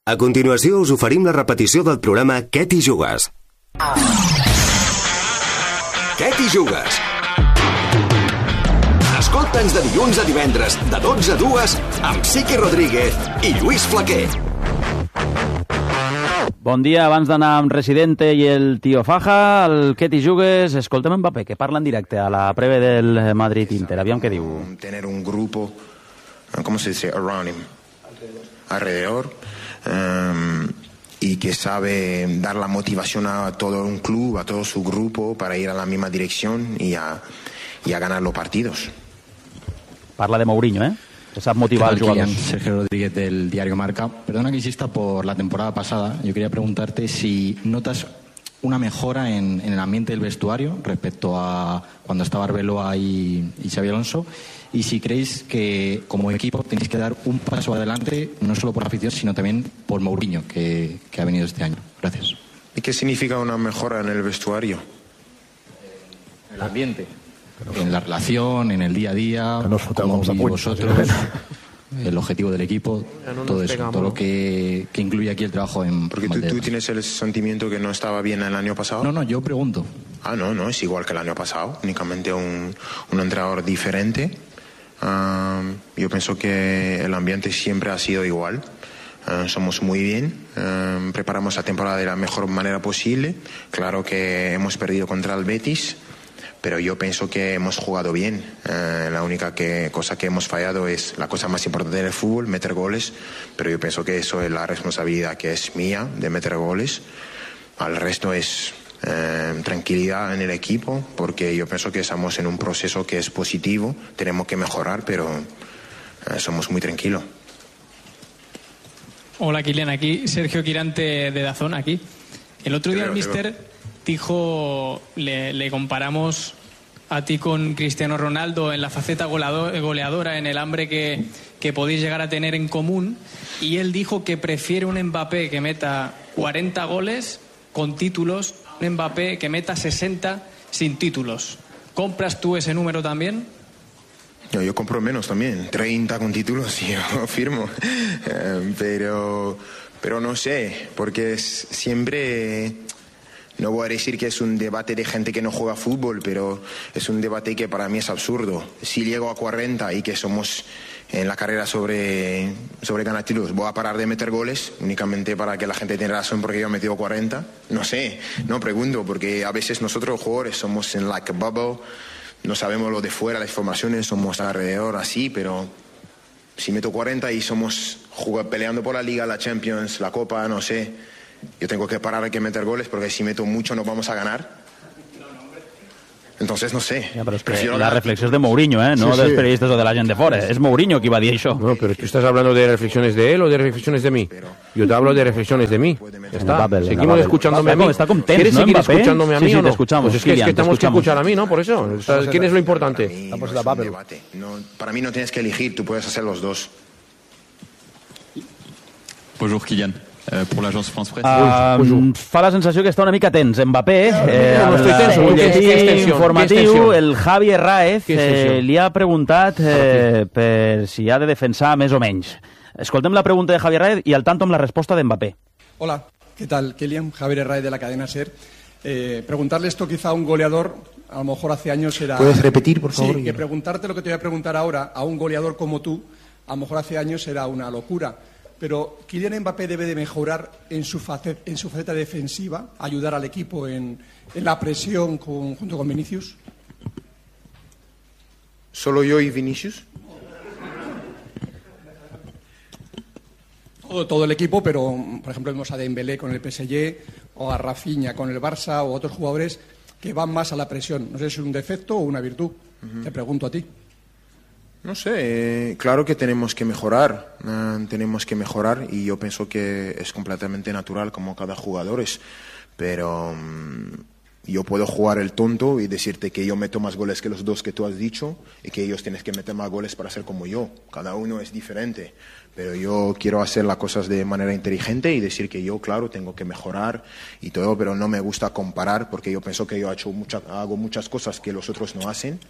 A continuació us oferim la repetició del programa Què t'hi jugues? Què t'hi jugues? Escolta'ns de dilluns a divendres, de 12 a 2, amb Siqui Rodríguez i Lluís Flaquer. Bon dia, abans d'anar amb Residente i el Tio Faja, el Què t'hi jugues, escoltem Mbappé, que parla en directe a la preve del Madrid-Inter. Aviam què diu. Tener un grupo, ¿cómo se dice? Around him. Alrededor. Y que sabe dar la motivación a todo un club, a todo su grupo, para ir a la misma dirección y a ganar los partidos. Parla de Mourinho, que sap motivar al jugador. Sergio Rodríguez del diario Marca. Perdona que insista por la temporada pasada. Yo quería preguntarte si notas una mejora en el ambiente del vestuario respecto a cuando estaba Arbeloa y Xabi Alonso, y si creéis que como equipo tenéis que dar un paso adelante, no solo por la afición, sino también por Mourinho, que ha venido este año. Gracias. ¿Y qué significa una mejora en el vestuario? El ambiente, en la relación, en el día a día, cómo vivís vosotros, el objetivo del equipo, todo eso, todo lo que incluye aquí el trabajo en... Porque tú tienes el sentimiento que no estaba bien el año pasado. No, yo pregunto. No, es igual que el año pasado, únicamente un entrenador diferente. Yo pienso que el ambiente siempre ha sido igual. Somos muy bien, preparamos la temporada de la mejor manera posible. Claro que hemos perdido contra el Betis, pero yo pienso que hemos jugado bien. La única cosa que hemos fallado es la cosa más importante del fútbol, meter goles, pero yo pienso que eso es la responsabilidad que es mía, de meter goles. Al resto es tranquilidad en el equipo, porque yo pienso que estamos en un proceso que es positivo, tenemos que mejorar, pero somos muy tranquilos. Hola, Kylian, aquí Sergio Quirante de Dazón, aquí. El otro día el míster dijo, le comparamos a ti con Cristiano Ronaldo en la faceta goleadora, en el hambre que podéis llegar a tener en común, y él dijo que prefiere un Mbappé que meta 40 goles con títulos, un Mbappé que meta 60 sin títulos. ¿Compras tú ese número también? Yo compro menos también, 30 con títulos y yo firmo. Pero no sé, porque siempre... No voy a decir que es un debate de gente que no juega fútbol, pero es un debate que para mí es absurdo. Si llego a 40 y que somos en la carrera sobre ganar títulos, ¿voy a parar de meter goles únicamente para que la gente tenga razón porque yo he metido 40? No sé, no pregunto, porque a veces nosotros los jugadores somos en like a bubble, no sabemos lo de fuera, las informaciones, somos alrededor así, pero si meto 40 y somos peleando por la Liga, la Champions, la Copa, no sé... Yo tengo que parar, hay que meter goles, porque si meto mucho no vamos a ganar. Entonces, no sé. Ja, però és que la reflexió és de Mourinho, no dels periodistas o de la gent de fora. És Mourinho qui va dir això. No, pero tú estás hablando de reflexiones de él o de reflexiones de mí. Yo te hablo de reflexiones de mí. Ya está. Seguimos escuchándome a mí. ¿Quieres seguir escuchándome a mí o no? Pues es que tenemos que escuchar a mí, ¿no? Por eso. ¿Quién es lo importante? Para mí no tienes que elegir, tú puedes hacer los dos. Bonjour, Kylian. Pour l'agence France Presse. Fa la sensació que està una mica tens Mbappé. No estoy tenso. El informatiu, el Javi Herráez li ha preguntat per si ha de defensar més o menys. Escoltem la pregunta de Javi Herráez i al tanto amb la resposta de Mbappé. Hola, ¿qué tal, Kylian? Javier Herráez de la cadena SER. Preguntarle esto quizá a un goleador, a lo mejor hace años era... ¿Puedes repetir, por favor? Sí, que preguntarte lo que te voy a preguntar ahora a un goleador como tú, a lo mejor hace años era una locura. Pero Kylian Mbappé debe de mejorar en su faceta defensiva, ayudar al equipo en la presión junto con Vinicius. ¿Solo yo y Vinicius? Todo el equipo, pero por ejemplo vemos a Dembélé con el PSG o a Rafinha con el Barça o otros jugadores que van más a la presión. No sé si es un defecto o una virtud. Te pregunto a ti. No sé, claro que tenemos que mejorar y yo pienso que es completamente natural como cada jugador es, pero yo puedo jugar el tonto y decirte que yo meto más goles que los dos que tú has dicho y que ellos tienen que meter más goles para ser como yo. Cada uno es diferente, pero yo quiero hacer las cosas de manera inteligente y decir que yo, claro, tengo que mejorar y todo, pero no me gusta comparar porque yo pienso que yo hago muchas cosas que los otros no hacen.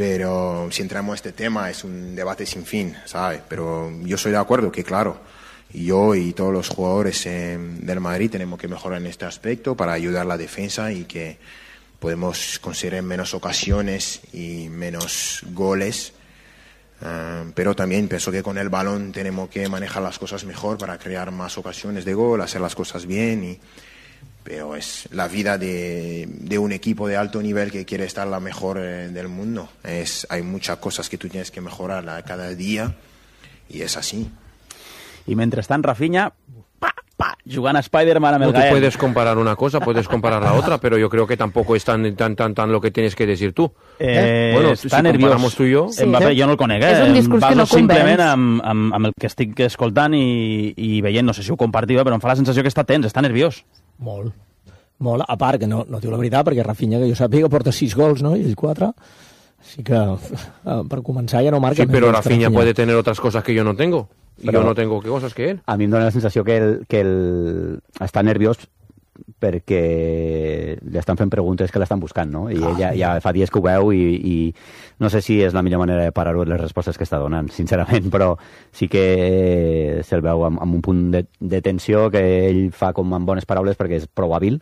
Pero si entramos a este tema es un debate sin fin, ¿sabes? Pero yo estoy de acuerdo que, claro, yo y todos los jugadores del Madrid tenemos que mejorar en este aspecto para ayudar a la defensa y que podemos conseguir menos ocasiones y menos goles. Pero también pienso que con el balón tenemos que manejar las cosas mejor para crear más ocasiones de gol, hacer las cosas bien. Pero es la vida de un equipo de alto nivel que quiere estar la mejor del mundo. Hay muchas cosas que tú tienes que mejorar cada día y es así. Y mentrestant, Rafinha, jugant a Spider-Man amb el Gael. Tú puedes comparar una cosa, puedes comparar la otra, pero yo creo que tampoco es tan lo que tienes que decir tú. Bueno, està si nerviós. comparamos tú y yo... Sí. Mbappé jo no el conec, És un discurs que no simplement amb el que estic escoltant i veient, no sé si ho compartiu, però em fa la sensació que està tens, està nerviós. Molt. A part, que no diu la veritat, perquè Rafinha, que jo sàpiga, porta 6 gols, ¿no? I ell 4. Així que, per començar, ja no marca... Sí, però Rafinha puede tener otras cosas que yo no tengo. Y yo no tengo cosas que él. A mi em dóna la sensació que ell està nerviós perquè li estan fent preguntes que l'estan buscant, no? I ella ja fa dies que ho veu i no sé si és la millor manera de parar-ho les respostes que està donant, sincerament, però sí que se'l veu amb un punt de tensió que ell fa com amb bones paraules perquè és prou hàbil.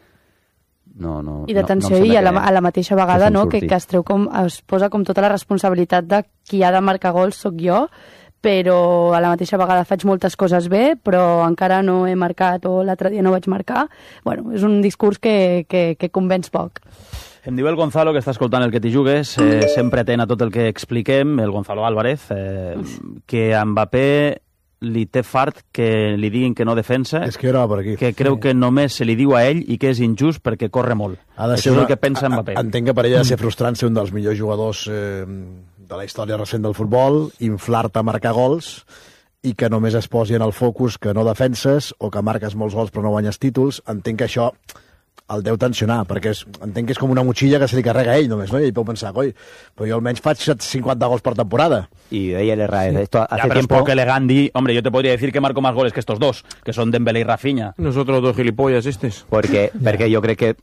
I de tensió i a la mateixa vegada que es posa com tota la responsabilitat de qui ha de marcar gols soc jo, però a la mateixa vegada faig moltes coses bé, però encara no he marcat o l'altre dia no vaig marcar. Bueno, és un discurs que convenç poc. Em diu el Gonzalo, que està escoltant el que t'hi jugues, sempre atent a tot el que expliquem, el Gonzalo Álvarez, que a Mbappé li té fart que li diguin que no defensa, és que era per aquí. Que creu que només se li diu a ell i que és injust perquè corre molt. Això és el que pensa Mbappé. Entenc que per ell ha de ser frustrant ser un dels millors jugadors de la història recent del futbol, inflar-te a marcar gols i que només es posi en el focus que no defenses o que marques molts gols però no guanyes títols. Entenc que això el deu tensionar, perquè entenc que és com una motxilla que se li carrega a ell només, no? I ell pot pensar, coi, però jo almenys faig 50 gols per temporada. Y de ahí el RAE. Esto hace pero tiempo... es poco elegante. Hombre, yo te podría decir que marco más goles que estos dos, que son Dembélé y Rafinha. Nosotros dos gilipollas estos. Perquè jo crec que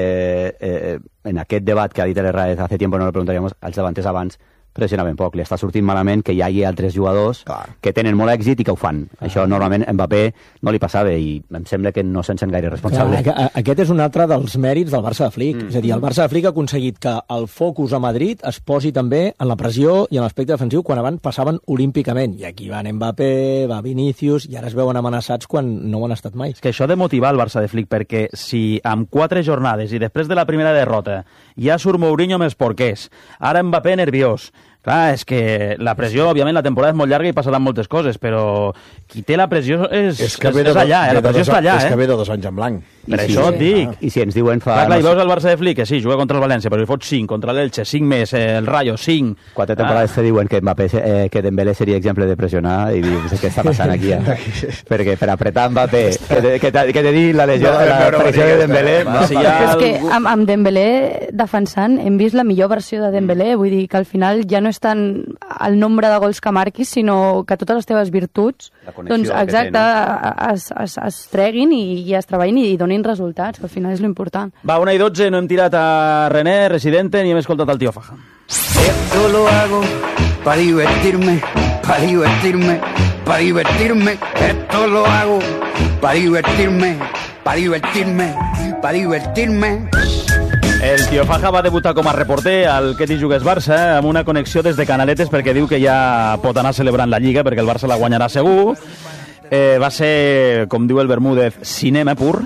en aquest debat que ha dit el RAE hace tiempo no lo preguntaríamos als davanters abans, pressionaven poc. Li està sortint malament que hi hagi altres jugadors que tenen molt èxit i que ho fan. Això normalment Mbappé no li passava i em sembla que no se'n sent gaire responsable. Aquest és un altre dels mèrits del Barça de Flick. És a dir, el Barça de Flick ha aconseguit que el focus a Madrid es posi també en la pressió i en l'aspecte defensiu quan abans passaven olímpicament. I aquí van Mbappé, va Vinícius, i ara es veuen amenaçats quan no ho han estat mai. És que això ha de motivar el Barça de Flick, perquè si amb 4 jornades i després de la primera derrota ja surt Mourinho amb els porquers, ara Mbappé nerviós. Clar, és que la pressió, òbviament, la temporada és molt llarga i passaran moltes coses, però qui té la pressió és allà, la pressió està allà. És que ve de 2 anys en blanc. Per això et dic. I si ens diuen fa... Clar, i veus el Barça de Flick, que sí, juga contra el València, però li fot 5, contra l'Elche, 5 més, el Rayo, 5... 4 temporades se diuen que Mbappé, que Dembélé seria exemple de pressionar i dius, què està passant aquí? Perquè per apretar Mbappé, que t'he dit la lesió, la pressió de Dembélé... És que amb Dembélé defensant hem vist la millor versió de Dembélé, vull dir que al final ja no és tant el nombre de gols que marquis, sinó que totes les teves virtuts doncs, exacte, es treguin i es treballin i donin resultats, que al final és l'important. Va, 1:12, no hem tirat a René, Residente, ni hem escoltat el Tío Faja. Esto lo hago para divertirme, para divertirme, para divertirme. Esto lo hago para divertirme, para divertirme, para divertirme. El Tío Faja va debutar com a reporter al Que t'hi jugues Barça amb una connexió des de Canaletes perquè diu que ja pot anar celebrant la Lliga perquè el Barça la guanyarà segur. Va ser, com diu el Bermúdez, cinema pur,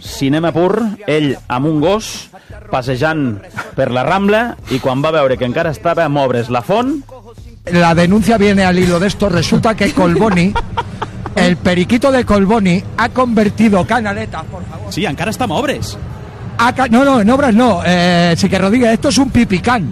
ell amb un gos passejant per la Rambla i quan va veure que encara estava a moure's la font... La denuncia viene al hilo de esto, resulta que Colboni, el periquito de Colboni, ha convertido Canaletas, por favor... Sí, encara està a moure's. No, en obras no, sí que Rodríguez, esto es un pipicán.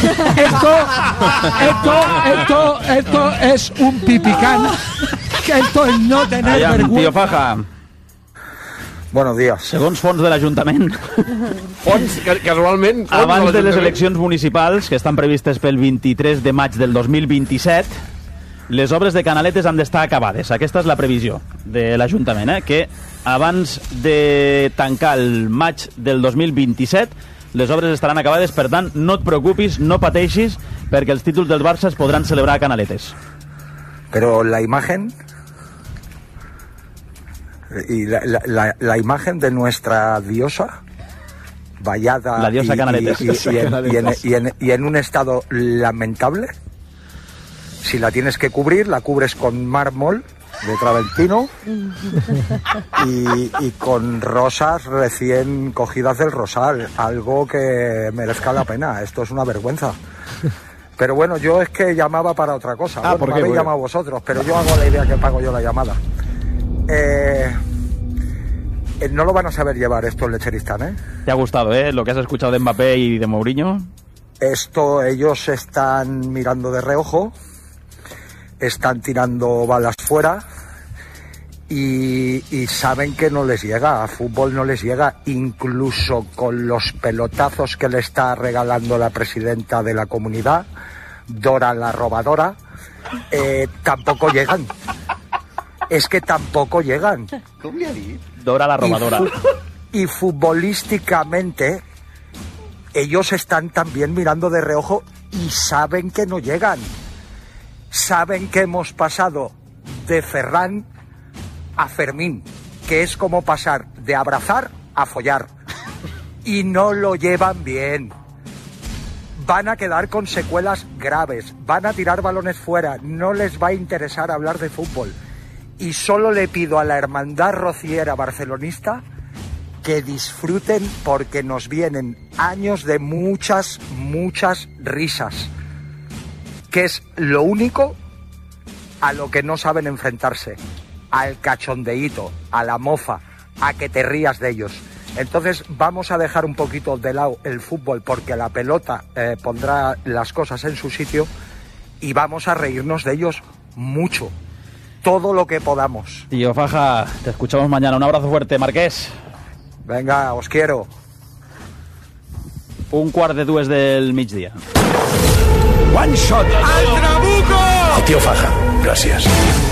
Esto es un pipicán. Que esto es no tener vergüenza. Tío Faja. Buenos días. Segons fons de l'Ajuntament, casualment, abans de les eleccions municipals, que estan previstes pel 23 de maig del 2027, les obres de Canaletes han d'estar acabades. Aquesta és la previsió de l'Ajuntament, que abans de tancar el maig del 2027 les obres estaran acabades, per tant, no et preocupis, no pateixis, perquè els títols del Barça es podran celebrar a Canaletes. Però la imagen... Y la imagen de nuestra diosa, vallada la diosa Canaletes. Y en un estado lamentable. Si la tienes que cubrir, la cubres con mármol de Travertino y con rosas recién cogidas del rosal, algo que merezca la pena. Esto es una vergüenza. Pero bueno, yo es que llamaba para otra cosa. Bueno, me habéis llamado vosotros, pero yo hago la idea que pago yo la llamada. No lo van a saber llevar esto el Lecheristán, ¿eh? ¿Te ha gustado, lo que has escuchado de Mbappé y de Mourinho? Esto, ellos están mirando de reojo, están tirando balas fuera y saben que no les llega, a fútbol no les llega, incluso con los pelotazos que le está regalando la presidenta de la comunidad, Dora la robadora, tampoco llegan. Es que tampoco llegan. ¿Cómo le ha dicho? Dora la robadora. Y futbolísticamente ellos están también mirando de reojo y saben que no llegan. Saben que hemos pasado de Ferran a Fermín, que es como pasar de abrazar a follar. Y no lo llevan bien. Van a quedar con secuelas graves, van a tirar balones fuera, no les va a interesar hablar de fútbol. Y solo le pido a la hermandad rociera barcelonista que disfruten, porque nos vienen años de muchas risas, que es lo único a lo que no saben enfrentarse, al cachondeíto, a la mofa, a que te rías de ellos. Entonces vamos a dejar un poquito de lado el fútbol, porque la pelota pondrá las cosas en su sitio, y vamos a reírnos de ellos mucho, todo lo que podamos. Tío Faja, te escuchamos mañana. Un abrazo fuerte, Marqués. Venga, os quiero. 1:45 del migdia. One shot. ¡Al Trabuco! El tío Faja, gràcies.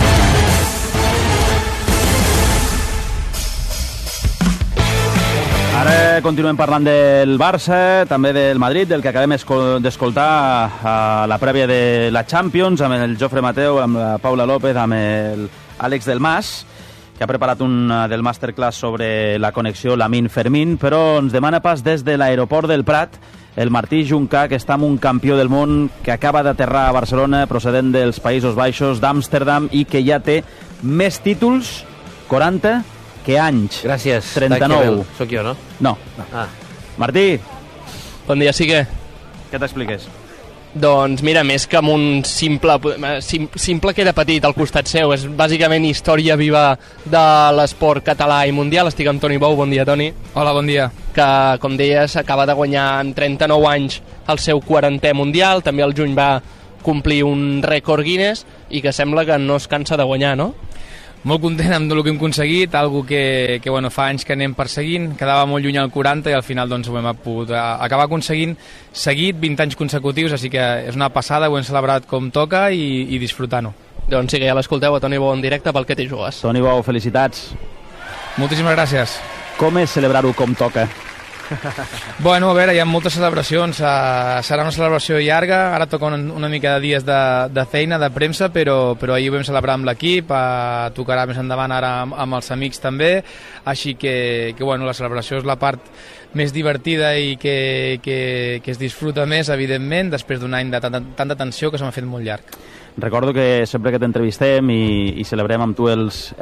Ara continuem parlant del Barça, també del Madrid, del que acabem d'escoltar a la prèvia de la Champions, amb el Jofre Mateu, amb la Paula López, amb l'Àlex Del Mas, que ha preparat un del masterclass sobre la connexió Lamine-Fermín, però ens demana pas des de l'aeroport del Prat el Martí Juncà, que està amb un campió del món que acaba d'aterrar a Barcelona, procedent dels Països Baixos, d'Amsterdam, i que ja té més títols, 40, que anys. Gràcies. 39. Soc jo, no? No. Ah. Martí. Bon dia, sí que. Què t'expliques? Doncs mira, més que amb un simple que era petit al costat seu, és bàsicament història viva de l'esport català i mundial. Estic amb Toni Bou. Bon dia, Toni. Hola, bon dia. Que, com deies, acaba de guanyar en 39 anys el seu 40è mundial. També el juny va complir un rècord Guinness i que sembla que no es cansa de guanyar, no? Molt content amb el que hem aconseguit, algo que bueno, fa anys que anem perseguint, quedava molt lluny al 40 i al final doncs, ho hem pogut acabar aconseguint seguit 20 anys consecutius, així que és una passada, ho hem celebrat com toca i disfrutant-ho. Doncs sí que ja l'escolteu a Toni Bou en directe pel Que t'hi jugues. Toni Bou, felicitats. Moltíssimes gràcies. Com és celebrar-ho com toca? Bueno, a veure, hi ha moltes celebracions, serà una celebració llarga, ara toca una mica de dies de feina, de premsa, però ahir ho vam celebrar amb l'equip, tocarà més endavant ara amb els amics també, així que bueno, la celebració és la part més divertida i que es disfruta més, evidentment, després d'un any de tanta tensió que se m'ha fet molt llarg. Recordo que sempre que t'entrevistem i celebrem amb tu els